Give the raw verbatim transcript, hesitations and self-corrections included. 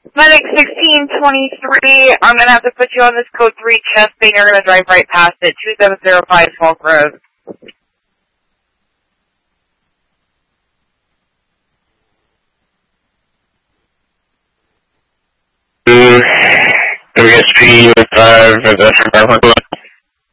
Medic sixteen twenty-three, I'm going to have to put you on this code three chest thing. You're going to drive right past it, two seven zero five Smoke Road. Mm, W S P five, that's five hundred.